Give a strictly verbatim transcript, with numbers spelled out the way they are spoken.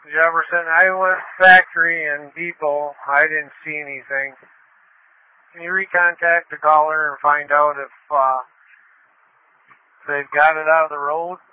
Jefferson, I went factory and depot. I didn't see anything. Can you recontact the caller and find out if uh, they've got it out of the road?